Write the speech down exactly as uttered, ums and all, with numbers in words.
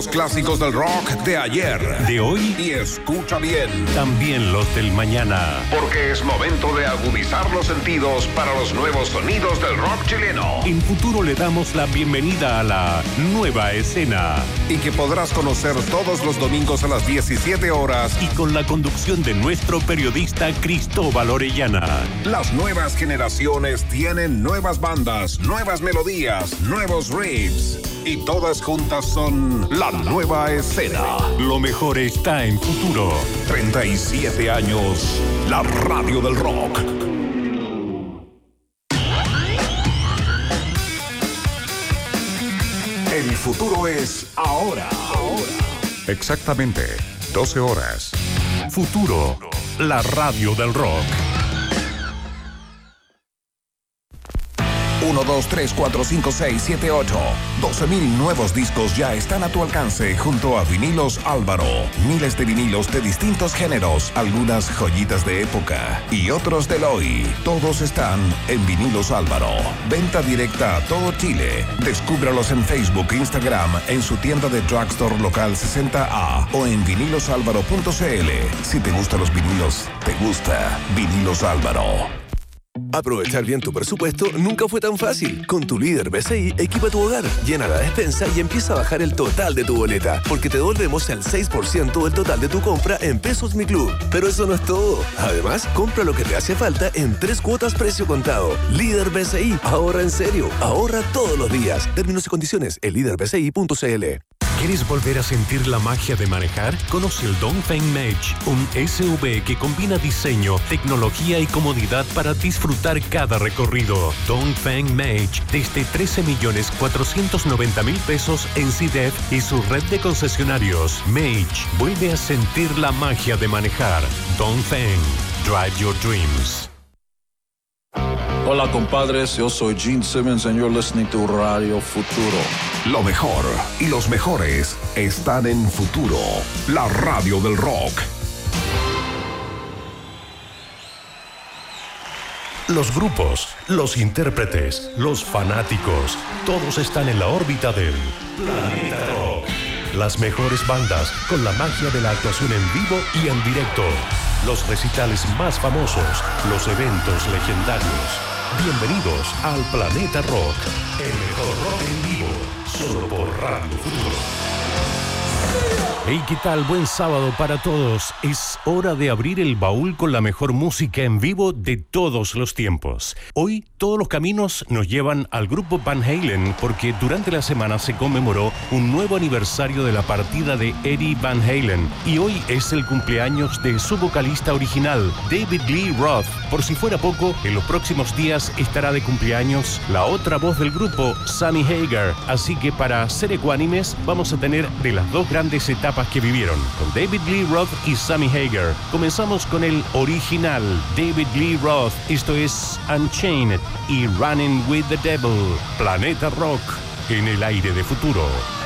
Clásicos del rock de ayer, de hoy y escucha bien, también los del mañana, porque es momento de agudizar los sentidos para los nuevos sonidos del rock chileno. En Futuro le damos la bienvenida a la nueva escena, y que podrás conocer todos los domingos a las diecisiete horas y con la conducción de nuestro periodista Cristóbal Orellana. Las nuevas generaciones tienen nuevas bandas, nuevas melodías, nuevos riffs, y todas juntas son la nueva escena. Lo mejor está en Futuro. treinta y siete años, la radio del rock. El futuro es ahora. Ahora. Exactamente, doce horas. Futuro, la radio del rock. uno, dos, tres, cuatro, cinco, seis, siete, ocho. doce mil nuevos discos ya están a tu alcance junto a Vinilos Álvaro. Miles de vinilos de distintos géneros, algunas joyitas de época y otros del hoy. Todos están en Vinilos Álvaro. Venta directa a todo Chile. Descúbralos en Facebook, Instagram, en su tienda de drugstore local sesenta A o en vinilos álvaro punto c l. Si te gustan los vinilos, te gusta Vinilos Álvaro. Aprovechar bien tu presupuesto nunca fue tan fácil. Con tu Líder B C I, equipa tu hogar, llena la despensa y empieza a bajar el total de tu boleta, porque te devolvemos el seis por ciento del total de tu compra en Pesos Mi Club. Pero eso no es todo. Además, compra lo que te hace falta en tres cuotas precio contado. Líder B C I, ahorra en serio, ahorra todos los días. Términos y condiciones en líder b c i punto c l. ¿Quieres volver a sentir la magia de manejar? Conoce el Dongfeng Mage, un S U V que combina diseño, tecnología y comodidad para disfrutar cada recorrido. Dongfeng Mage, desde trece millones cuatrocientos noventa mil pesos en C D E F y su red de concesionarios. Mage, vuelve a sentir la magia de manejar. Dongfeng, drive your dreams. Hola compadres, yo soy Gene Simmons and you're listening to Radio Futuro. Lo mejor y los mejores están en Futuro, la radio del rock. Los grupos, los intérpretes, los fanáticos, todos están en la órbita del Planeta Rock. Las mejores bandas con la magia de la actuación en vivo y en directo. Los recitales más famosos, los eventos legendarios. Bienvenidos al Planeta Rock, el mejor rock en vivo, solo por Radio Futuro. Hey, ¿qué tal? Buen sábado para todos. Es hora de abrir el baúl con la mejor música en vivo de todos los tiempos. Hoy todos los caminos nos llevan al grupo Van Halen porque durante la semana se conmemoró un nuevo aniversario de la partida de Eddie Van Halen y hoy es el cumpleaños de su vocalista original, David Lee Roth. Por si fuera poco, en los próximos días estará de cumpleaños la otra voz del grupo, Sammy Hagar. Así que para ser ecuánimes vamos a tener de las dos grandes etapas que vivieron, con David Lee Roth y Sammy Hagar. Comenzamos con el original, David Lee Roth. Esto es Unchained y Running with the Devil. Planeta Rock en el aire de Futuro.